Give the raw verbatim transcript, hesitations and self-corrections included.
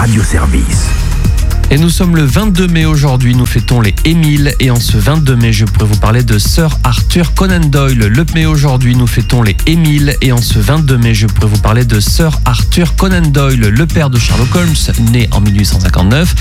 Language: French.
Radioservice. Et nous sommes le vingt-deux mai aujourd'hui, nous fêtons les Émile et en ce vingt-deux mai, je pourrais vous parler de Sir Arthur Conan Doyle. Le mai aujourd'hui, nous fêtons les Émile et en ce vingt-deux mai, je pourrais vous parler de Sir Arthur Conan Doyle, le père de Sherlock Holmes, né en mille huit cent cinquante-neuf.